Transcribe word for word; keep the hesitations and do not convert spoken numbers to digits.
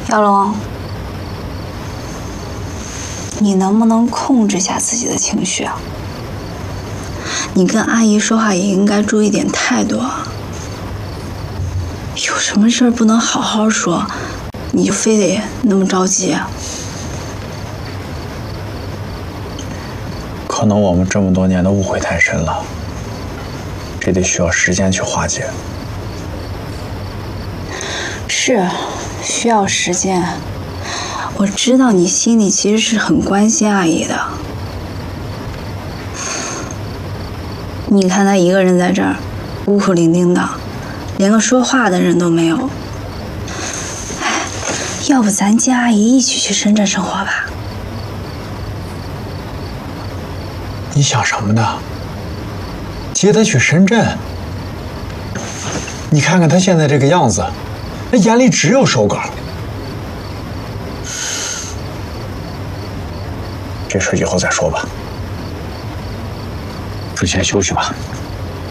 姚龙，你能不能控制下自己的情绪啊？你跟阿姨说话也应该注意点态度啊。有什么事儿不能好好说，你就非得那么着急啊？ 可能我们这么多年的误会太深了，这得需要时间去化解。 是，需要时间。我知道你心里其实是很关心阿姨的。你看她一个人在这儿，孤苦伶仃的，连个说话的人都没有。哎，要不咱接阿姨一起去深圳生活吧？ 你想什么呢？接她去深圳？你看看她现在这个样子，那眼里只有手稿。这事以后再说吧。 你先休息吧。